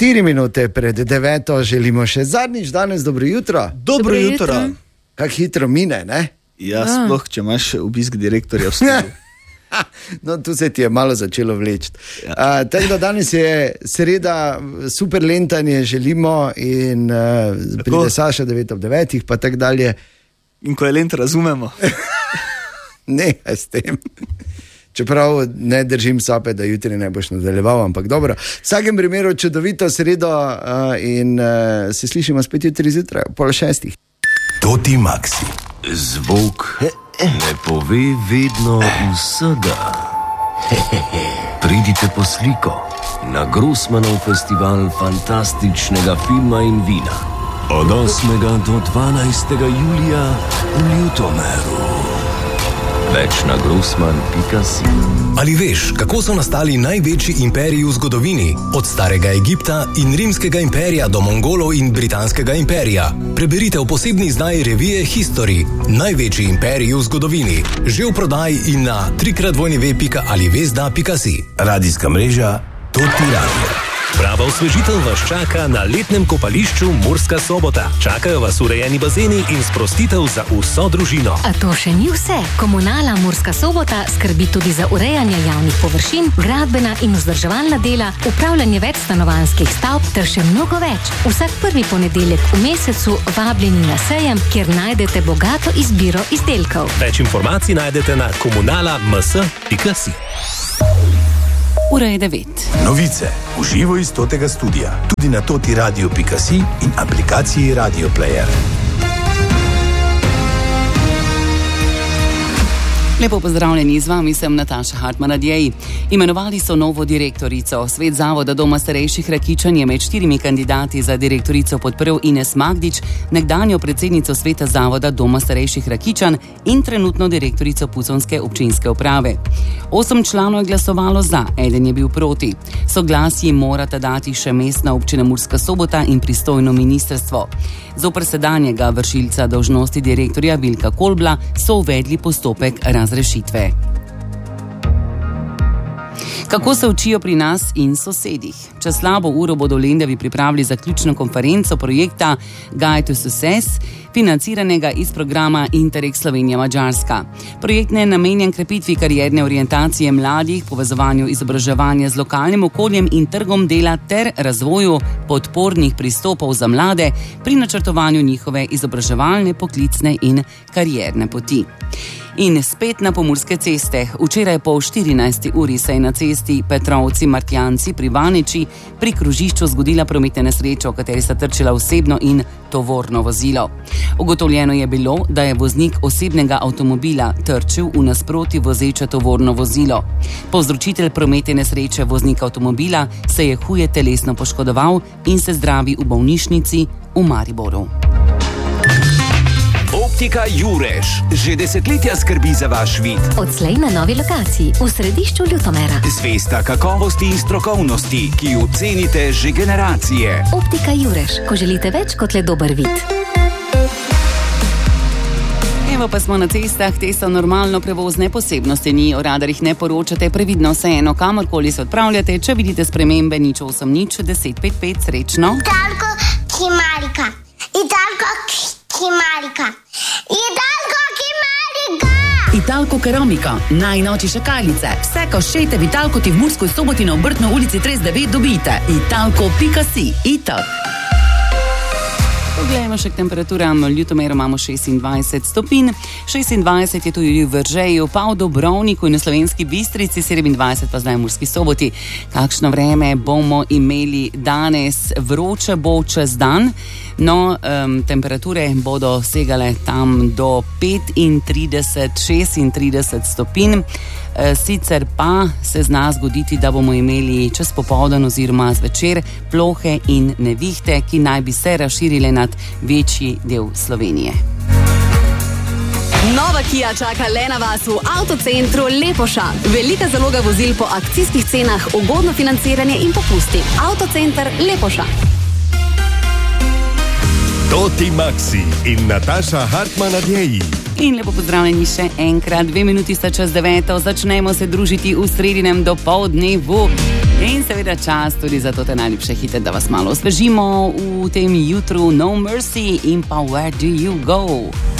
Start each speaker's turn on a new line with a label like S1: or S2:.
S1: 4 minute pred 9 želimo še zadnjič danes dobro jutro.
S2: Dobro jutro.
S1: Kako hitro mine, ne?
S2: Ja, sploh, če imaš obisk direktorja v studiu.
S1: No, tu se ti je malo začelo vleči. Tako da danes je sreda, super lentanje želimo in pride Saša 9 ob 9, pa tako dalje.
S2: In ko je lent, razumemo.
S1: Ne, s tem. Čeprav ne držim sape, da jutri ne boš nadaljeval, ampak dobro. V vsakem primeru čudovito sredo in se slišimo spet jutri zjutraj, 5:30.
S3: Toti Maxi. Zvok ne pove vedno vsega. Pridite po sliko na Grossmanov festival fantastičnega filma in vina. Od 8. do 12. julija v Ljutomeru. Več na grossman.si. Ali veš, kako so nastali največji imperiji v zgodovini? Od starega Egipta in rimskega imperija do Mongolov in britanskega imperija. Preberite v posebni izdaji revije History. Največji imperiji v zgodovini. Že v prodaji in na www.alivesda.si. Radijska mreža Toti Radio. Prava osvežitev vas čaka na letnem kopališču Murska Sobota. Čakajo vas urejeni bazeni in sprostitev za vso družino.
S4: A to še ni vse. Komunala Murska Sobota skrbi tudi za urejanje javnih površin, gradbena in vzdrževalna dela, upravljanje večstanovanjskih stavb ter še mnogo več. Vsak prvi ponedeljek v mesecu vabljeni na sejem, kjer najdete bogato izbiro izdelkov.
S3: Več informacij najdete na komunala.ms.si.
S5: Ura je 9.
S6: Novice v živo iz Totega studia, tudi na totiradio.si in aplikaciji Radio Player.
S5: Lepo pozdravljeni, z vami sem Nataša Hartmann-Adjej. Imenovali so novo direktorico. Svet Zavoda Doma starejših Rakičan je med 4 kandidati za direktorico podprl Ines Magdič, nekdanjo predsednico Sveta Zavoda Doma starejših Rakičan in trenutno direktorico puconske občinske uprave. 8 članov je glasovalo za, 1 je bil proti. Soglasji morata dati še Mestna občina Murska Sobota in pristojno ministrstvo. Zoper sedanjega vršilca dolžnosti direktorja Vilka Kolbla so uvedli postopek razrešitve. Kako se učijo pri nas in sosedih? Čez slabo uro bodo v Lendavi pripravili zaključno konferenco projekta Guide to Success, financiranega iz programa Interreg Slovenija-Madžarska. Projekt je namenjen krepitvi karierne orientacije mladih, povezovanju izobraževanja z lokalnim okoljem in trgom dela ter razvoju podpornih pristopov za mlade pri načrtovanju njihove izobraževalne, poklicne in karierne poti. In spet na Pomurske ceste. Včeraj po 14. uri se je na cesti Petrovci-Martjanci pri Vaniči pri krožišču zgodila prometna nesreča, v kateri sta trčila osebno in tovorno vozilo. Ugotovljeno je bilo, da je voznik osebnega avtomobila trčil v nasproti vozeče tovorno vozilo. Povzročitelj prometne nesreče, voznik avtomobila, se je huje telesno poškodoval in se zdravi v bolnišnici v Mariboru.
S7: Optika Jurež že desetletja skrbi za vaš vid.
S4: Odslej na novi lokaciji v središču Ljutomera.
S7: Zvesta kakovosti in strokovnosti, ki jo cenite že generacije.
S4: Optika Jurež, ko želite več kot le dober vid.
S5: Evo pa smo na cestah, te so normalno prevozne posebnosti, ni o radarjih ne poročate, previdno vseeno, kamorkoli se odpravljate, če vidite spremembe, 0800 10 55, srečno.
S8: Italko Kimarika.
S5: Italko Keramika, najnovejše šakalice. Vse, ko šejte v Italko, ti v Murskoj Soboti na Obrtno ulici 39 dobite. Italko.si. Itak. Poglejmo še k temperaturam. V Ljutomeru imamo 26 stopinj, 26 je tudi v Veržeju, pa v Dobrovniku in v Slovenski Bistrici, 27 pa zdaj v Murski Soboti. Kakšno vreme bomo imeli danes? Vroče bo čez dan, no, temperature bodo segale tam do 35-36 stopinj. Sicer pa se zna zgoditi, da bomo imeli čez popoldan oziroma zvečer plohe in nevihte, ki naj bi se razširile nad večji del Slovenije.
S9: Nova Kia čaka le na vas v avtocentru Lepoša. Velika zaloga vozil po akcijskih cenah, ugodno financiranje in popusti. Avtocenter Lepoša.
S3: Toti Maxi in Nataša Hartmann-Adjej.
S5: In lepo pozdravljeni še enkrat, 2 minuti sta čez 9, začnemo se družiti v sredinem dopoldnevu. In seveda čas tudi za to te najljubše hite, da vas malo osvežimo v tem jutru. No Mercy in pa Where Do You Go?